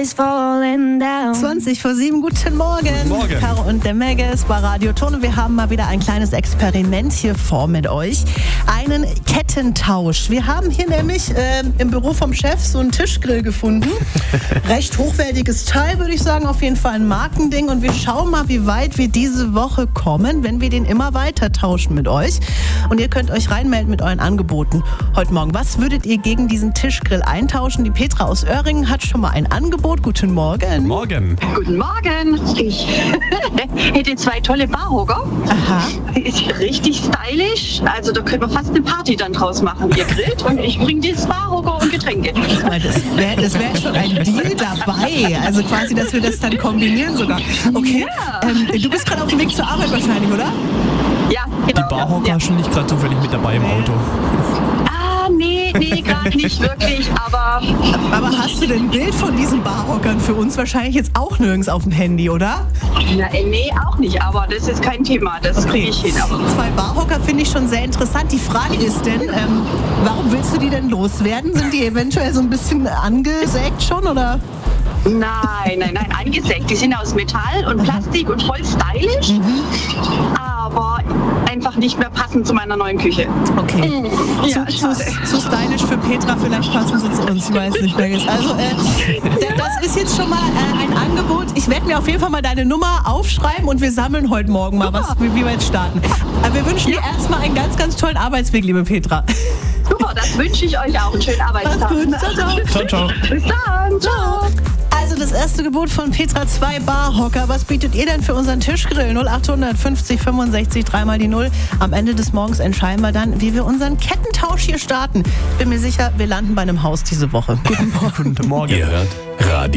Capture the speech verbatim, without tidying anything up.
is falling down. zwanzig vor sieben, guten Morgen. Guten Morgen. Caro und der Megas bei Radio Ton. Wir haben mal wieder ein kleines Experiment hier vor mit euch. Einen Kettentausch. Wir haben hier nämlich äh, im Büro vom Chef so einen Tischgrill gefunden. Recht hochwertiges Teil, würde ich sagen. Auf jeden Fall ein Markending. Und wir schauen mal, wie weit wir diese Woche kommen, wenn wir den immer weiter tauschen mit euch. Und ihr könnt euch reinmelden mit euren Angeboten heute Morgen. Was würdet ihr gegen diesen Tischgrill eintauschen? Die Petra aus Oerringen hat schon mal ein Angebot. Guten Morgen. Morgen. Guten Morgen. Ich hätte zwei tolle Barhocker. Aha. Ist richtig stylisch. Also da können wir fast eine Party dann draus machen. Ihr grillt und ich bringe das Barhocker und Getränke. Das wäre das wär schon ein Deal dabei. Also quasi, dass wir das dann kombinieren sogar. Okay. Ja. Ähm, du bist gerade auf dem Weg zur Arbeit wahrscheinlich, oder? Ja, Die genau. Barhocker Ja. schon nicht gerade zufällig mit dabei im Auto. Ah, nee, nee, gerade nicht wirklich. Aber Aber hast du denn ein Bild von diesen Barhockern für uns wahrscheinlich jetzt auch nirgends auf dem Handy, oder? na, äh, nee, auch nicht. Aber das ist kein Thema. Das kriege ich hin. Aber Zwei Barhocker finde ich schon sehr interessant. Die Frage ist denn, ähm, warum willst du die denn loswerden? Sind die eventuell so ein bisschen angesägt schon, oder? Nein, nein, nein, angesägt. Die sind aus Metall und Plastik und voll stylisch, aber einfach nicht mehr passend zu meiner neuen Küche. Okay. Ja, zu, schade. zu, zu stylisch für Petra, vielleicht passen sie zu uns, ich weiß nicht mehr. Also, äh, das ist jetzt schon mal äh, ein Angebot. Ich werde mir auf jeden Fall mal deine Nummer aufschreiben und wir sammeln heute Morgen mal, was, wie, wie wir jetzt starten. Aber wir wünschen dir erstmal einen ganz, ganz tollen Arbeitsweg, liebe Petra. Super, das wünsche ich euch auch. Einen schönen Arbeitstag. Mach's gut. Ciao, ciao. Ciao, ciao. Bis dann. Ciao. Also das erste Gebot von Petra, zwei Barhocker. Was bietet ihr denn für unseren Tischgrill? null acht fünfzig fünfundsechzig, dreimal die null. Am Ende des Morgens entscheiden wir dann, wie wir unseren Kettentausch hier starten. Bin mir sicher, wir landen bei einem Haus diese Woche. Guten Morgen. Guten Morgen. Ihr hört Radio